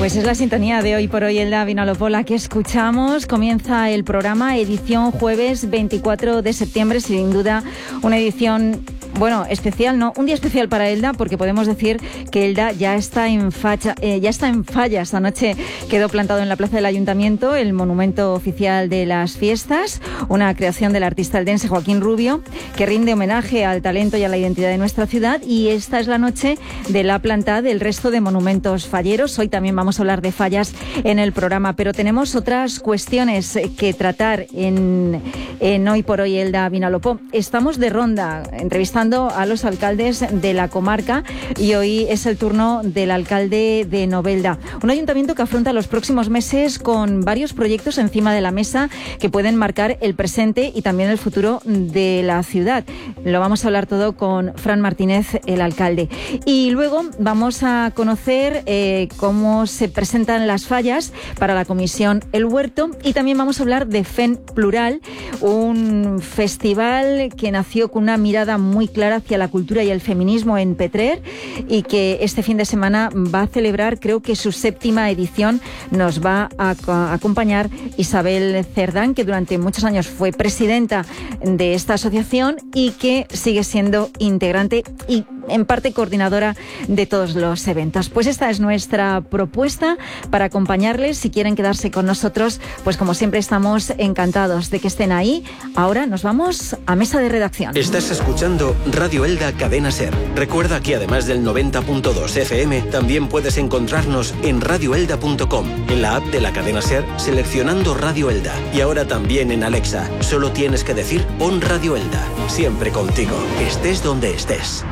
Pues es la sintonía de Hoy por Hoy, Elda Vinalopó, la que escuchamos. Comienza el programa, edición jueves 24 de septiembre, sin duda una edición, bueno, especial, no, un día especial para Elda, porque podemos decir que Elda ya está en falla. Esta noche quedó plantado en la plaza del Ayuntamiento el monumento oficial de las fiestas, una creación del artista eldense Joaquín Rubio, que rinde homenaje al talento y a la identidad de nuestra ciudad, y esta es la noche de la planta del resto de monumentos falleros. Hoy también vamos a hablar de fallas en el programa, pero tenemos otras cuestiones que tratar en Hoy por Hoy, Elda Vinalopó. Estamos de ronda entrevistando a los alcaldes de la comarca y hoy es el turno del alcalde de Novelda, un ayuntamiento que afronta los próximos meses con varios proyectos encima de la mesa que pueden marcar el presente y también el futuro de la ciudad. Lo vamos a hablar todo con Fran Martínez, el alcalde. Y luego vamos a conocer cómo se presentan las fallas para la comisión El Huerto, y también vamos a hablar de FEN Plural, un festival que nació con una mirada muy clara hacia la cultura y el feminismo en Petrer y que este fin de semana va a celebrar, creo que su 7ª edición. Nos va a acompañar Isabel Cerdán, que durante muchos años fue presidenta de esta asociación y que sigue siendo integrante y en parte coordinadora de todos los eventos. Pues esta es nuestra propuesta para acompañarles. Si quieren quedarse con nosotros, pues como siempre estamos encantados de que estén ahí. Ahora nos vamos a mesa de redacción. Estás escuchando Radio Elda Cadena Ser. Recuerda que además del 90.2 FM, también puedes encontrarnos en radioelda.com, en la app de la cadena Ser, seleccionando Radio Elda. Y ahora también en Alexa. Solo tienes que decir pon Radio Elda. Siempre contigo, estés donde estés.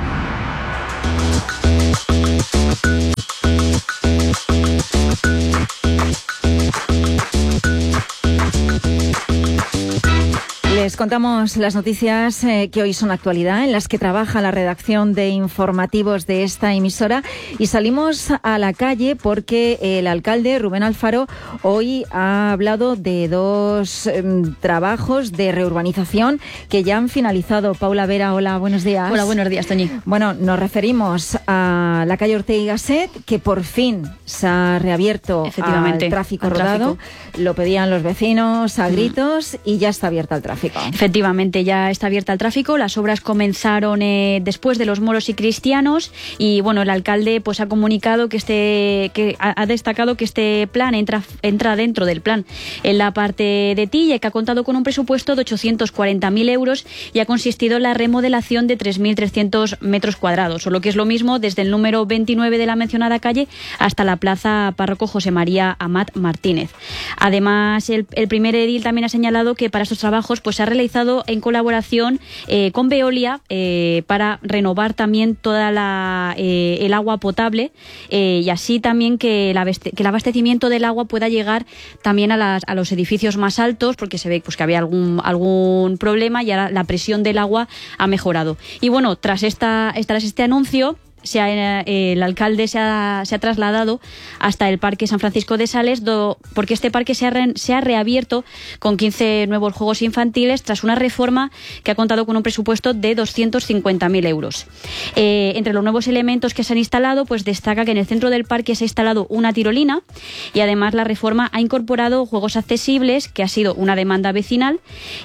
Les contamos las noticias que hoy son actualidad, en las que trabaja la redacción de informativos de esta emisora, y salimos a la calle porque el alcalde Rubén Alfaro hoy ha hablado de dos trabajos de reurbanización que ya han finalizado. Paula Vera, hola, buenos días. Hola, buenos días, Toñi. Bueno, nos referimos a la calle Ortega y Gasset, que por fin se ha reabierto al tráfico rodado. Lo pedían los vecinos a gritos y ya está abierta al tráfico. Efectivamente, ya está abierta al tráfico. Las obras comenzaron después de los moros y cristianos, y bueno, el alcalde pues ha comunicado que ha destacado que este plan entra dentro del plan en la parte de Tilla, que ha contado con un presupuesto de 840.000 euros y ha consistido en la remodelación de 3.300 metros cuadrados, o lo que es lo mismo, desde el número 29 de la mencionada calle hasta la plaza Párroco José María Amat Martínez. Además, el primer edil también ha señalado que para estos trabajos pues se ha realizado en colaboración con Veolia para renovar también toda el agua potable, y así también que el abastecimiento del agua pueda llegar también a los edificios más altos, porque se ve pues que había algún problema y ahora la presión del agua ha mejorado. Y bueno, tras este anuncio, el alcalde se ha trasladado hasta el Parque San Francisco de Sales, porque este parque se ha reabierto con 15 nuevos juegos infantiles tras una reforma que ha contado con un presupuesto de 250.000 euros. Entre los nuevos elementos que se han instalado, pues destaca que en el centro del parque se ha instalado una tirolina, y además la reforma ha incorporado juegos accesibles, que ha sido una demanda vecinal,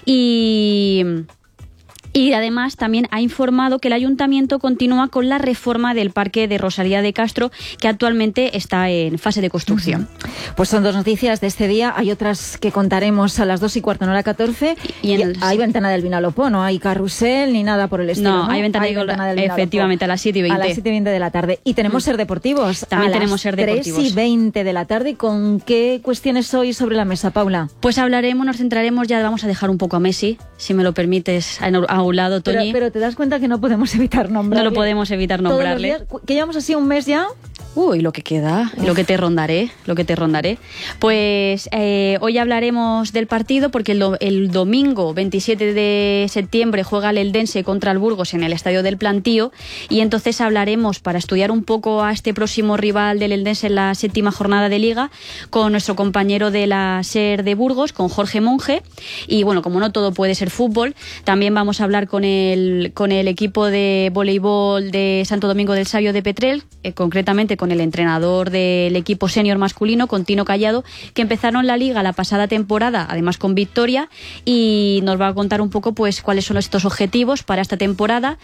y además también ha informado que el ayuntamiento continúa con la reforma del parque de Rosalía de Castro, que actualmente está en fase de construcción. Pues son dos noticias de este día. Hay otras que contaremos a las 2:15, hora 14. Hay ventana del Vinalopó, no hay carrusel ni nada por el estilo. No, hay ventana del Vinalopó. Efectivamente, a las 7:20. A las 7:20 de la tarde. Y tenemos Ser Deportivos. También tenemos Ser Deportivos. 3:20 de la tarde. ¿Con qué cuestiones hoy sobre la mesa, Paula? Pues nos centraremos, ya vamos a dejar un poco a Messi, si me lo permites, a un lado, Toñi. Pero te das cuenta que no podemos evitar nombrarle. No lo podemos evitar nombrarle. Todos los días, que llevamos así un mes ya. Uy, lo que queda, lo que te rondaré. Pues hoy hablaremos del partido, porque el domingo 27 de septiembre juega el Eldense contra el Burgos en el Estadio del Plantío, y entonces hablaremos, para estudiar un poco a este próximo rival del Eldense en la 7ª jornada de Liga, con nuestro compañero de la SER de Burgos, con Jorge Monge. Y bueno, como no todo puede ser fútbol, también vamos a hablar con el equipo de voleibol de Santo Domingo del Sabio de Petrel, concretamente con con el entrenador del equipo senior masculino, con Tino Callado, que empezaron la liga la pasada temporada, además con victoria, y nos va a contar un poco pues cuáles son estos objetivos para esta temporada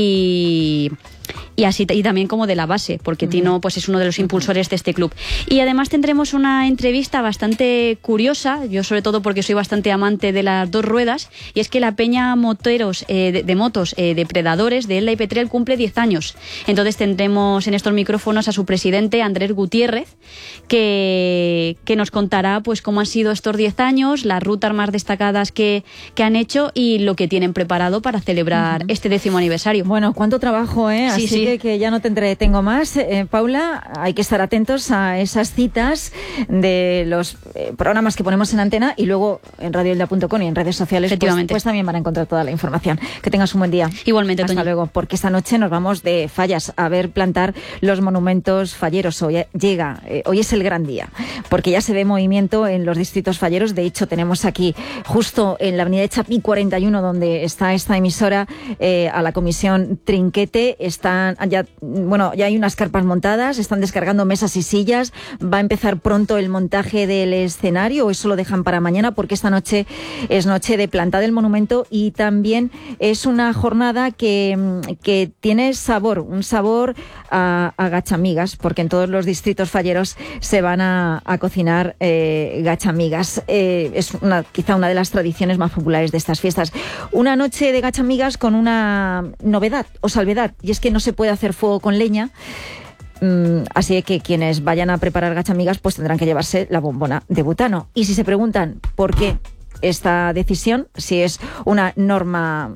y también como de la base, porque Tino pues es uno de los impulsores de este club. Y además tendremos una entrevista bastante curiosa, yo sobre todo porque soy bastante amante de las dos ruedas, y es que la Peña Moteros de Motos Depredadores de Elda y Petrel cumple 10 años. Entonces tendremos en estos micrófonos a su presidente, Andrés Gutiérrez, que nos contará pues cómo han sido estos 10 años, las rutas más destacadas que han hecho y lo que tienen preparado para celebrar este 10º aniversario. Bueno, cuánto trabajo, ¿eh? Sí, Así sí. que ya no te entretengo más. Paula, hay que estar atentos a esas citas de los programas que ponemos en antena y luego en radioelda.com y en redes sociales pues también van a encontrar toda la información. Que tengas un buen día. Igualmente, Hasta Toñi. luego, porque esta noche nos vamos de Fallas a ver plantar los monumentos falleros. Hoy es el gran día, porque ya se ve movimiento en los distritos falleros. De hecho, tenemos aquí, justo en la avenida de Chapí 41, donde está esta emisora, a la comisión Trinquete, ya hay unas carpas montadas, están descargando mesas y sillas. Va a empezar pronto el montaje del escenario, o eso lo dejan para mañana, porque esta noche es noche de planta del monumento y también es una jornada que tiene un sabor a gachamigas, porque en todos los distritos falleros se van a cocinar gachamigas. Es quizá una de las tradiciones más populares de estas fiestas. Una noche de gachamigas con una novedad o salvedad, y es que no se puede hacer fuego con leña. Así que quienes vayan a preparar gachamigas pues tendrán que llevarse la bombona de butano. Y si se preguntan por qué esta decisión, si es una norma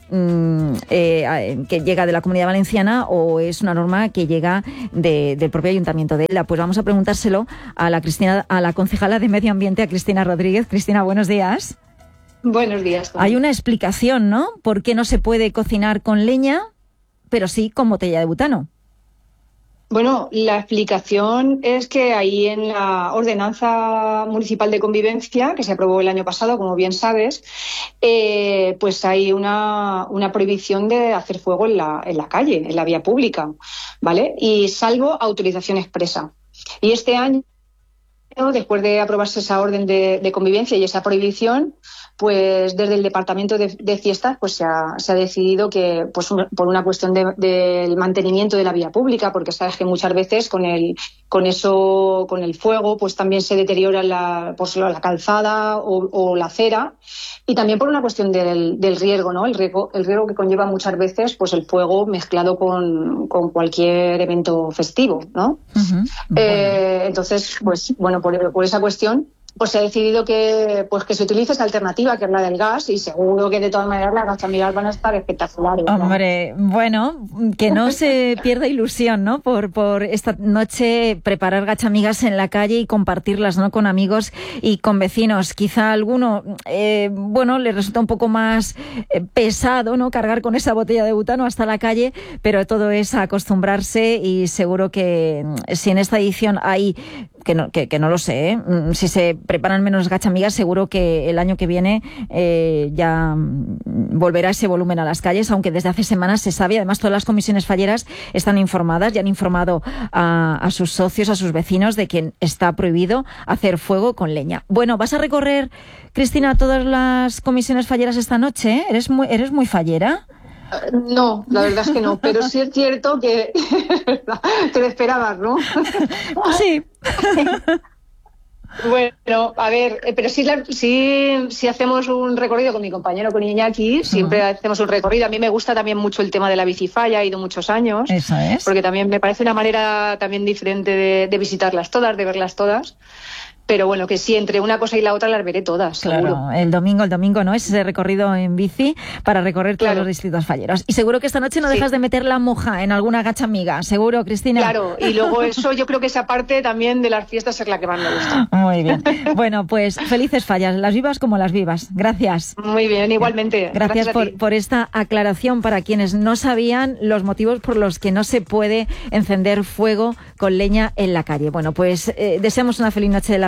que llega de la Comunidad Valenciana o es una norma que llega del propio Ayuntamiento de Elda, pues vamos a preguntárselo a la concejala de Medio Ambiente, a Cristina Rodríguez. Cristina, buenos días. Buenos días. Hay una explicación, ¿no? ¿Por qué no se puede cocinar con leña, pero sí con botella de butano? Bueno, la explicación es que ahí en la Ordenanza Municipal de Convivencia, que se aprobó el año pasado, como bien sabes, pues hay una prohibición de hacer fuego en la calle, en la vía pública, ¿vale? Y salvo autorización expresa. Y este año, después de aprobarse esa orden de convivencia y esa prohibición, pues desde el Departamento de Fiestas pues se ha decidido que pues por una cuestión del mantenimiento de la vía pública, porque sabes que muchas veces con el fuego pues también se deteriora la calzada o la acera, y también por una cuestión del riesgo, ¿no? El riesgo que conlleva muchas veces pues el fuego mezclado con cualquier evento festivo, ¿no? Entonces, pues bueno, por esa cuestión pues se ha decidido que se utilice esa alternativa, que es la del gas, y seguro que de todas maneras las gachamigas van a estar espectaculares, ¿no? Hombre, bueno, que no se pierda ilusión, ¿no? Por esta noche preparar gachamigas en la calle y compartirlas, ¿no? Con amigos y con vecinos. Quizá a alguno, le resulta un poco más pesado, ¿no? Cargar con esa botella de butano hasta la calle, pero todo es acostumbrarse, y seguro que si en esta edición hay que no lo sé, si se preparan menos gachamigas, seguro que el año que viene ya volverá ese volumen a las calles, aunque desde hace semanas se sabe. Además, todas las comisiones falleras están informadas y han informado a sus socios, a sus vecinos, de que está prohibido hacer fuego con leña. Bueno, ¿vas a recorrer, Cristina, todas las comisiones falleras esta noche? ¿Eres muy fallera? No, la verdad es que no, pero sí es cierto que te lo esperabas, ¿no? Sí. Bueno, a ver, pero sí hacemos un recorrido con mi compañero, con Iñaki, siempre hacemos un recorrido. A mí me gusta también mucho el tema de la bicifalla, he ido muchos años. Eso es. Porque también me parece una manera también diferente de visitarlas todas, de verlas todas. Pero bueno, que sí, entre una cosa y la otra las veré todas, claro, seguro. El domingo, ¿no? Ese recorrido en bici para recorrer todos los distritos falleros. Y seguro que esta noche no dejas de meter la moja en alguna gachamiga, seguro, Cristina. Claro, y luego eso, yo creo que esa parte también de las fiestas es la que más me gusta. Muy bien. Bueno, pues felices fallas, las vivas como las vivas. Gracias. Muy bien, igualmente. Gracias por esta aclaración para quienes no sabían los motivos por los que no se puede encender fuego con leña en la calle. Bueno, pues deseamos una feliz noche de la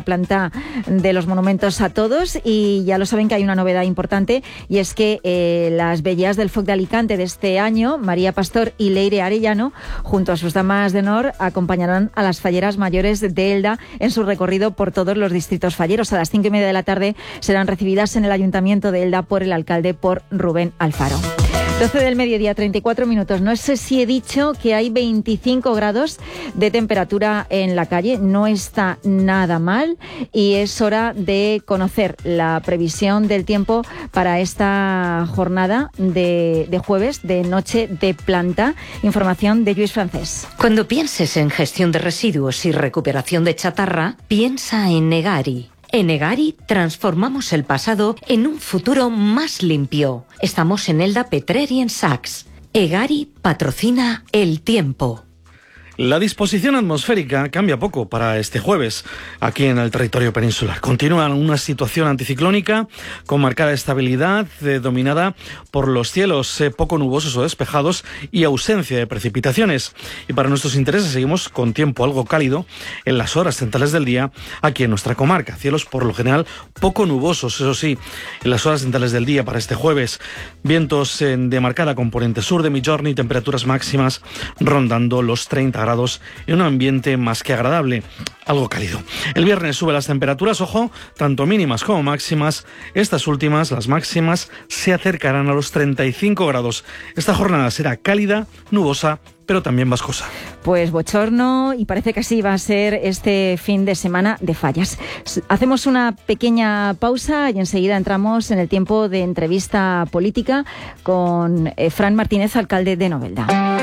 planta de los monumentos a todos, y ya lo saben que hay una novedad importante, y es que las velleas del Foc de Alicante de este año, María Pastor y Leire Arellano, junto a sus damas de honor, acompañarán a las falleras mayores de Elda en su recorrido por todos los distritos falleros. A las 5:30 de la tarde serán recibidas en el Ayuntamiento de Elda por el alcalde, por Rubén Alfaro. 12 del mediodía, 34 minutos. No sé si he dicho que hay 25 grados de temperatura en la calle. No está nada mal y es hora de conocer la previsión del tiempo para esta jornada de jueves, de noche de planta. Información de Lluís Francés. Cuando pienses en gestión de residuos y recuperación de chatarra, piensa en Egari. En Egari transformamos el pasado en un futuro más limpio. Estamos en Elda, Petrer y en Saks. Egari patrocina el tiempo. La disposición atmosférica cambia poco para este jueves aquí en el territorio peninsular. Continúa una situación anticiclónica con marcada estabilidad, dominada por los cielos poco nubosos o despejados y ausencia de precipitaciones. Y para nuestros intereses seguimos con tiempo algo cálido en las horas centrales del día aquí en nuestra comarca. Cielos por lo general poco nubosos, eso sí, en las horas centrales del día para este jueves. Vientos de marcada componente sur de Migjorn, temperaturas máximas rondando los 30 grados en un ambiente más que agradable, algo cálido. El viernes sube las temperaturas, ojo, tanto mínimas como máximas. Estas últimas, las máximas, se acercarán a los 35 grados. Esta jornada será cálida, nubosa, pero también vascosa. Pues bochorno, y parece que así va a ser este fin de semana de fallas. Hacemos una pequeña pausa y enseguida entramos en el tiempo de entrevista política con Fran Martínez, alcalde de Novelda.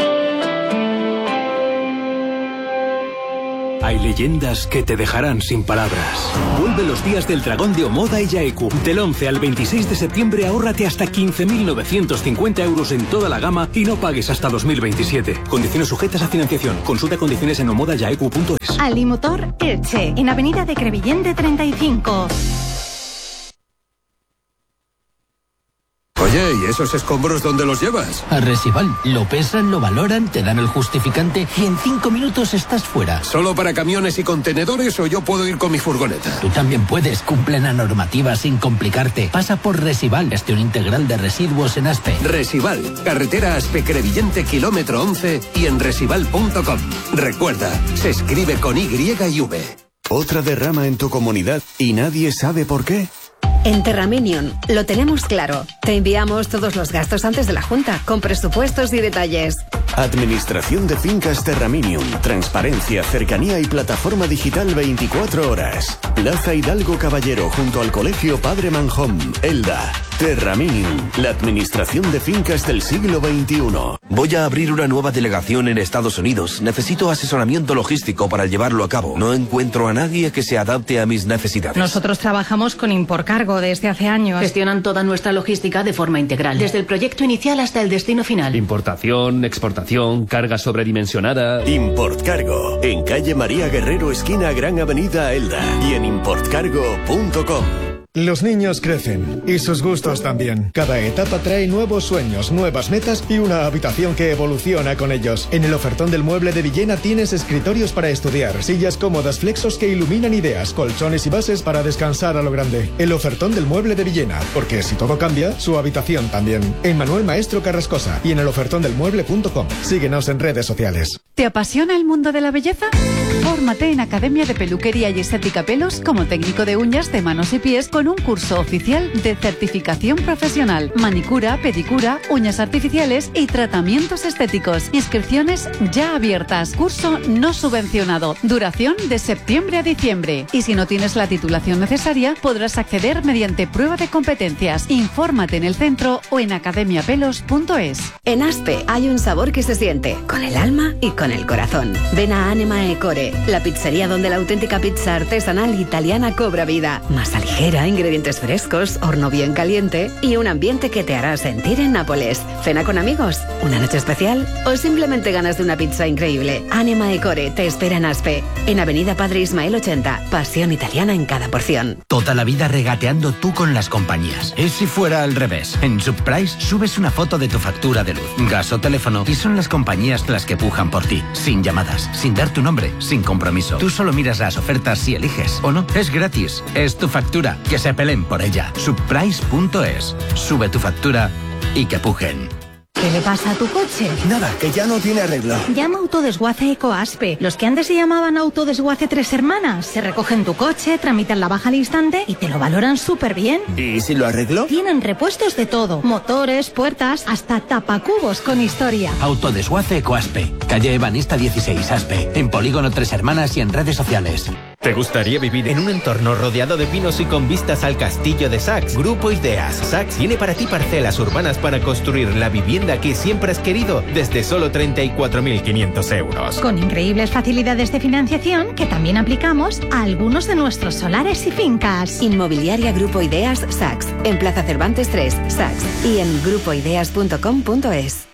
Hay leyendas que te dejarán sin palabras. Vuelve los días del Dragón de Omoda y Yaeku. Del 11 al 26 de septiembre ahórrate hasta 15.950 euros en toda la gama y no pagues hasta 2027. Condiciones sujetas a financiación. Consulta condiciones en omodayaeku.es. Alimotor Elche, en Avenida de Crevillente 35. Oye, ¿y esos escombros dónde los llevas? A Resival. Lo pesan, lo valoran, te dan el justificante y en 5 minutos estás fuera. ¿Solo para camiones y contenedores o yo puedo ir con mi furgoneta? Tú también puedes. Cumple la normativa sin complicarte. Pasa por Resival, gestión integral de residuos en Aspe. Resival, carretera Aspe-Crevillente, kilómetro 11 y en resival.com. Recuerda, se escribe con Y y V. ¿Otra derrama en tu comunidad y nadie sabe por qué? En Terraminion lo tenemos claro. Te enviamos todos los gastos antes de la Junta, con presupuestos y detalles. Administración de Fincas Terraminion. Transparencia, cercanía y plataforma digital 24 horas. Plaza Hidalgo Caballero, junto al Colegio Padre Manjón, Elda. Terraminion, la administración de fincas del siglo XXI. Voy a abrir una nueva delegación en Estados Unidos. Necesito asesoramiento logístico para llevarlo a cabo. No encuentro a nadie que se adapte a mis necesidades. Nosotros trabajamos con Imporcargo desde hace años. Gestionan toda nuestra logística de forma integral, desde el proyecto inicial hasta el destino final. Importación, exportación, carga sobredimensionada. Importcargo, en calle María Guerrero, esquina Gran Avenida Elda, y en importcargo.com. Los niños crecen y sus gustos también. Cada etapa trae nuevos sueños, nuevas metas y una habitación que evoluciona con ellos. En el ofertón del Mueble de Villena tienes escritorios para estudiar, sillas cómodas, flexos que iluminan ideas, colchones y bases para descansar a lo grande. El ofertón del Mueble de Villena, porque si todo cambia, su habitación también. En Manuel Maestro Carrascosa y en el ofertondelmueble.com. Síguenos en redes sociales. ¿Te apasiona el mundo de la belleza? Fórmate en Academia de Peluquería y Estética Pelos como técnico de uñas de manos y pies con un curso oficial de certificación profesional, manicura, pedicura, uñas artificiales y tratamientos estéticos. Inscripciones ya abiertas. Curso no subvencionado. Duración de septiembre a diciembre. Y si no tienes la titulación necesaria, podrás acceder mediante prueba de competencias. Infórmate en el centro o en academiapelos.es. En Aspe hay un sabor que se siente con el alma y con el corazón. Ven a Anima e Core, la pizzería donde la auténtica pizza artesanal italiana cobra vida. Masa ligera, ingredientes frescos, horno bien caliente y un ambiente que te hará sentir en Nápoles. Cena con amigos, una noche especial o simplemente ganas de una pizza increíble. Anima e Core te espera en Aspe, en Avenida Padre Ismael 80. Pasión italiana en cada porción. Toda la vida regateando tú con las compañías. ¿Y si fuera al revés? En Subprice subes una foto de tu factura de luz, gas o teléfono y son las compañías las que pujan por ti. ti, sin llamadas, sin dar tu nombre, sin compromiso. Tú solo miras las ofertas si eliges o no. Es gratis. Es tu factura. Que se peleen por ella. Subprice.es. Sube tu factura y que pujen. ¿Qué le pasa a tu coche? Nada, que ya no tiene arreglo. Llama Autodesguace Ecoaspe. Los que antes se llamaban Autodesguace Tres Hermanas. Se recogen tu coche, tramitan la baja al instante y te lo valoran súper bien. ¿Y si lo arreglo? Tienen repuestos de todo. Motores, puertas, hasta tapacubos con historia. Autodesguace Ecoaspe. Calle Ebanista 16, Aspe. En Polígono Tres Hermanas y en redes sociales. ¿Te gustaría vivir en un entorno rodeado de pinos y con vistas al castillo de Saks? Grupo Ideas. Saks tiene para ti parcelas urbanas para construir la vivienda que siempre has querido desde solo 34.500 euros. Con increíbles facilidades de financiación que también aplicamos a algunos de nuestros solares y fincas. Inmobiliaria Grupo Ideas Saks. En Plaza Cervantes 3, Saks. Y en grupoideas.com.es.